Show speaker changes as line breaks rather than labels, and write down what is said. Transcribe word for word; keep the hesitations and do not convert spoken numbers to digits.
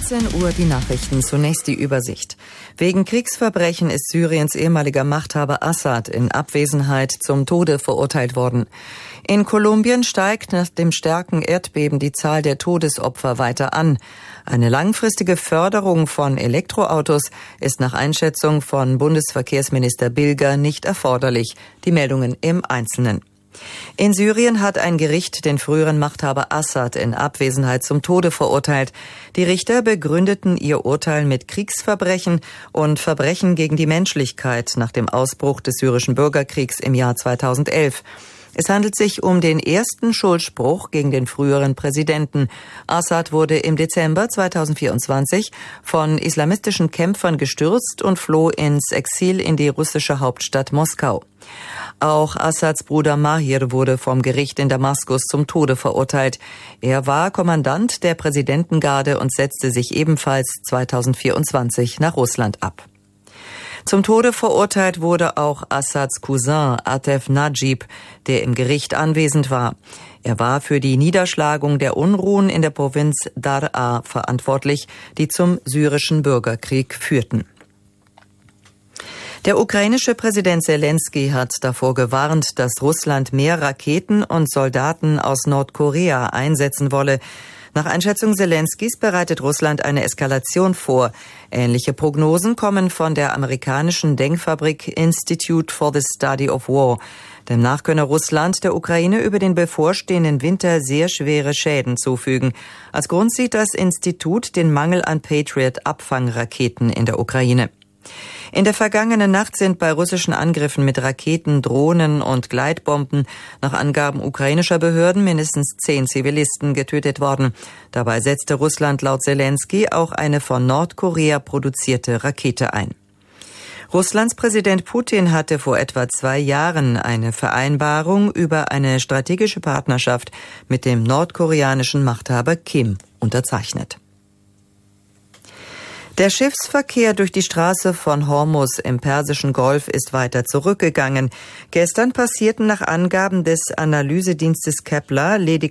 achtzehn Uhr die Nachrichten, zunächst die Übersicht. Wegen Kriegsverbrechen ist Syriens ehemaliger Machthaber Assad in Abwesenheit zum Tode verurteilt worden. In Kolumbien steigt nach dem starken Erdbeben die Zahl der Todesopfer weiter an. Eine langfristige Förderung von Elektroautos ist nach Einschätzung von Bundesverkehrsminister Bilger nicht erforderlich. Die Meldungen im Einzelnen. In Syrien hat ein Gericht den früheren Machthaber Assad in Abwesenheit zum Tode verurteilt. Die Richter begründeten ihr Urteil mit Kriegsverbrechen und Verbrechen gegen die Menschlichkeit nach dem Ausbruch des syrischen Bürgerkriegs im Jahr zweitausendelf. Es handelt sich um den ersten Schuldspruch gegen den früheren Präsidenten. Assad wurde im Dezember zweitausendvierundzwanzig von islamistischen Kämpfern gestürzt und floh ins Exil in die russische Hauptstadt Moskau. Auch Assads Bruder Mahir wurde vom Gericht in Damaskus zum Tode verurteilt. Er war Kommandant der Präsidentengarde und setzte sich ebenfalls zweitausendvierundzwanzig nach Russland ab. Zum Tode verurteilt wurde auch Assads Cousin Atef Najib, der im Gericht anwesend war. Er war für die Niederschlagung der Unruhen in der Provinz Dar'a verantwortlich, die zum syrischen Bürgerkrieg führten. Der ukrainische Präsident Selenskyj hat davor gewarnt, dass Russland mehr Raketen und Soldaten aus Nordkorea einsetzen wolle. Nach Einschätzung Selenskys bereitet Russland eine Eskalation vor. Ähnliche Prognosen kommen von der amerikanischen Denkfabrik Institute for the Study of War. Demnach könne Russland der Ukraine über den bevorstehenden Winter sehr schwere Schäden zufügen. Als Grund sieht das Institut den Mangel an Patriot-Abfangraketen in der Ukraine. In der vergangenen Nacht sind bei russischen Angriffen mit Raketen, Drohnen und Gleitbomben nach Angaben ukrainischer Behörden mindestens zehn Zivilisten getötet worden. Dabei setzte Russland laut Selenskyj auch eine von Nordkorea produzierte Rakete ein. Russlands Präsident Putin hatte vor etwa zwei Jahren eine Vereinbarung über eine strategische Partnerschaft mit dem nordkoreanischen Machthaber Kim unterzeichnet. Der Schiffsverkehr durch die Straße von Hormuz im Persischen Golf ist weiter zurückgegangen. Gestern passierten nach Angaben des Analysedienstes Kepler lediglich